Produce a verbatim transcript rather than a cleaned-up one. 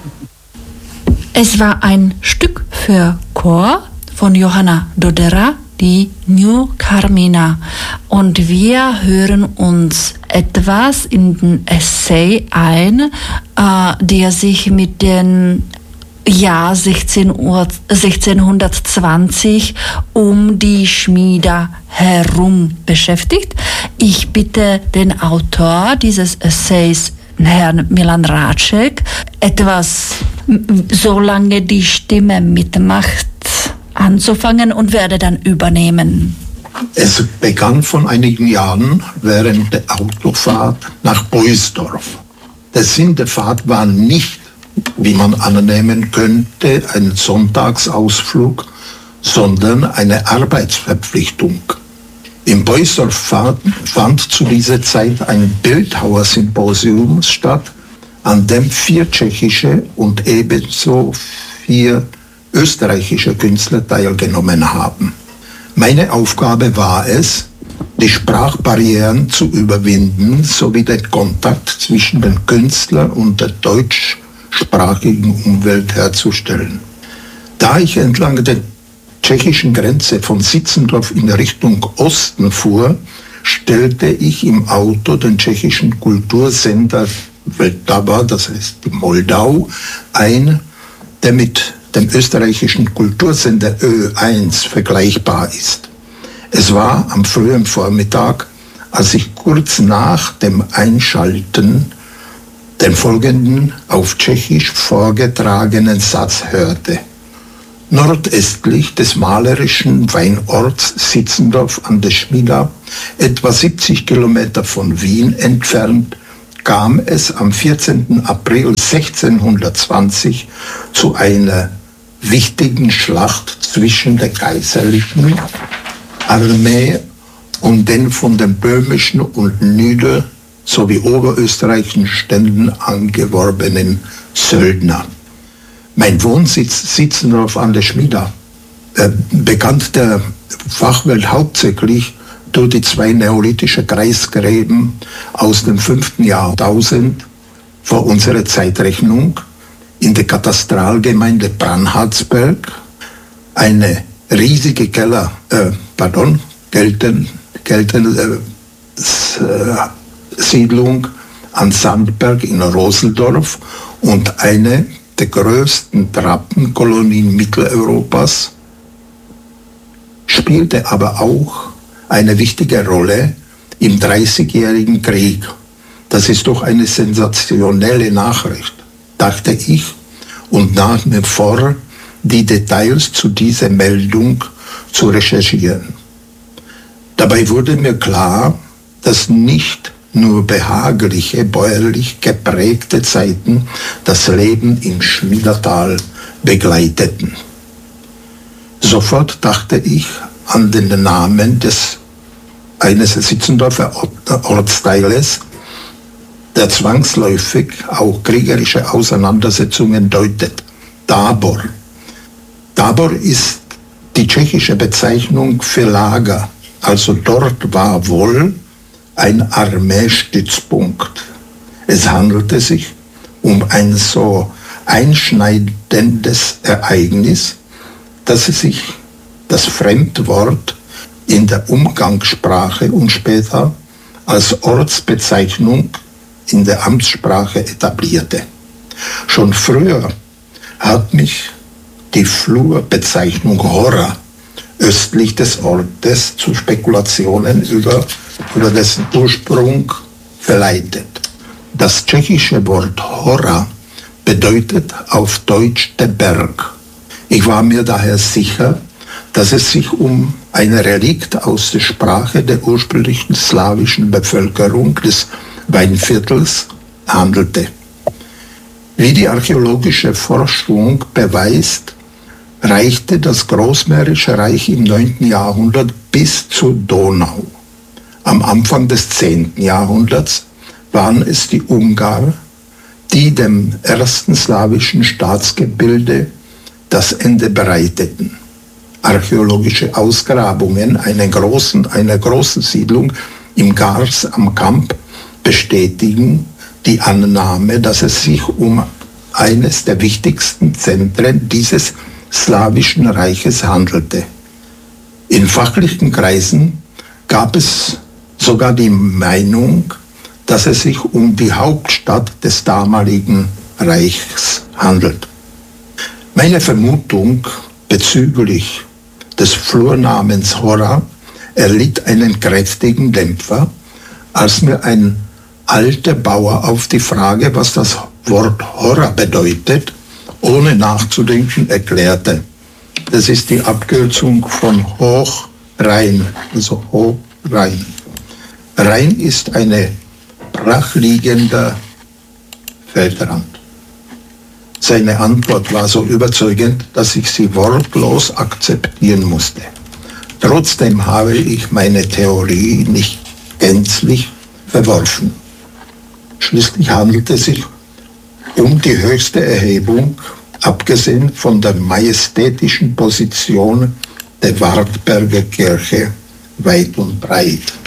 Es war ein Stück für Chor von Johanna Dodera, die New Carmina. Und wir hören uns etwas in den Essay ein, äh, der sich mit dem Jahr sechzehnhundertzwanzig um die Schmiede herum beschäftigt. Ich bitte den Autor dieses Essays, Herrn Milan Raček, etwas, solange die Stimme mitmacht, anzufangen und werde dann übernehmen. Es begann vor einigen Jahren während der Autofahrt nach Boisdorf. Der Sinn der Fahrt war nicht, wie man annehmen könnte, ein Sonntagsausflug, sondern eine Arbeitsverpflichtung. In Boisdorf fand, fand zu dieser Zeit ein Bildhauersymposium statt, an dem vier tschechische und ebenso vier österreichische Künstler teilgenommen haben. Meine Aufgabe war es, die Sprachbarrieren zu überwinden sowie den Kontakt zwischen den Künstlern und der deutschsprachigen Umwelt herzustellen. Da ich entlang der tschechischen Grenze von Sitzendorf in Richtung Osten fuhr, stellte ich im Auto den tschechischen Kultursender Vltava, das heißt die Moldau, ein, der mit dem österreichischen Kultursender Ö eins vergleichbar ist. Es war am frühen Vormittag, als ich kurz nach dem Einschalten den folgenden auf Tschechisch vorgetragenen Satz hörte. Nordöstlich des malerischen Weinorts Sitzendorf an der Schmida, etwa siebzig Kilometer von Wien entfernt, kam es am vierzehnten April sechzehnhundertzwanzig zu einer wichtigen Schlacht zwischen der kaiserlichen Armee und den von den böhmischen und nieder- sowie oberösterreichischen Ständen angeworbenen Söldnern. Mein Wohnsitz Sitzendorf an der Schmida, äh, bekannt der Fachwelt hauptsächlich durch die zwei neolithische Kreisgräben aus dem fünften Jahrtausend vor unserer Zeitrechnung in der Katastralgemeinde Brandharzberg, eine riesige Keller, äh, pardon, Gelten, Gelten, äh, Siedlung an Sandberg in Roseldorf und eine der größten Trappenkolonien Mitteleuropas, spielte aber auch eine wichtige Rolle im Dreißigjährigen Krieg. Das ist doch eine sensationelle Nachricht, dachte ich und nahm mir vor, die Details zu dieser Meldung zu recherchieren. Dabei wurde mir klar, dass nicht nur behagliche, bäuerlich geprägte Zeiten das Leben im Schmiedertal begleiteten. Sofort dachte ich an den Namen des eines Sitzendorfer Ortsteiles, der zwangsläufig auch kriegerische Auseinandersetzungen deutet. Tábor. Tábor ist die tschechische Bezeichnung für Lager, also dort war wohl ein Armeestützpunkt. Es handelte sich um ein so einschneidendes Ereignis, dass es sich das Fremdwort in der Umgangssprache und später als Ortsbezeichnung in der Amtssprache etablierte. Schon früher hat mich die Flurbezeichnung Hora östlich des Ortes zu Spekulationen über, über dessen Ursprung verleitet. Das tschechische Wort Hora bedeutet auf Deutsch der Berg. Ich war mir daher sicher, dass es sich um ein Relikt aus der Sprache der ursprünglichen slawischen Bevölkerung des Weinviertels handelte. Wie die archäologische Forschung beweist, reichte das Großmährische Reich im neunten Jahrhundert bis zur Donau. Am Anfang des zehnten Jahrhunderts waren es die Ungar, die dem ersten slawischen Staatsgebilde das Ende bereiteten. Archäologische Ausgrabungen einer großen, einer großen Siedlung im Gars am Kamp bestätigen die Annahme, dass es sich um eines der wichtigsten Zentren dieses slawischen Reiches handelte. In fachlichen Kreisen gab es sogar die Meinung, dass es sich um die Hauptstadt des damaligen Reichs handelt. Meine Vermutung bezüglich des Flurnamens Hora erlitt einen kräftigen Dämpfer, als mir ein alter Bauer auf die Frage, was das Wort Hora bedeutet, ohne nachzudenken erklärte: Das ist die Abkürzung von Hochrhein, also Hochrhein. Rhein ist eine brachliegender Feldrand. Seine Antwort war so überzeugend, dass ich sie wortlos akzeptieren musste. Trotzdem habe ich meine Theorie nicht gänzlich verworfen. Schließlich handelt es sich um die höchste Erhebung, abgesehen von der majestätischen Position der Wartberger Kirche weit und breit.